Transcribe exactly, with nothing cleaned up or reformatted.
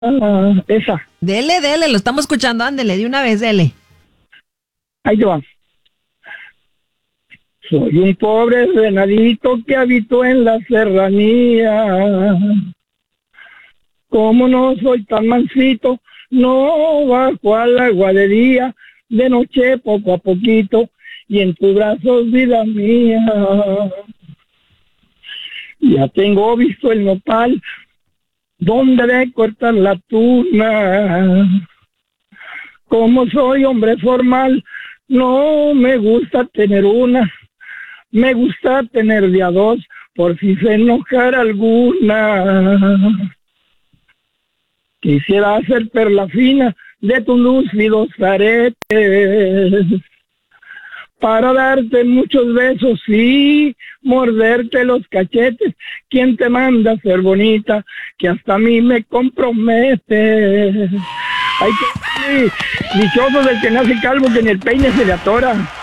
Ah, esa. Dele, dele, lo estamos escuchando, ándele, de una vez, dele. Ahí te va. Soy un pobre venadito que habito en la serranía. Como no soy tan mansito, no bajo a la guardería, de noche poco a poquito, y en tus brazos, vida mía. Ya tengo visto el nopal, donde de cortar la tuna. Como soy hombre formal, no me gusta tener una, me gusta tener de a dos, por si se enojar alguna. Quisiera ser perla fina de tus lúcidos aretes, para darte muchos besos y morderte los cachetes. ¿Quién te manda a ser bonita, que hasta a mí me compromete? Ay, qué dichoso del que nace calvo, que ni el peine se le atora.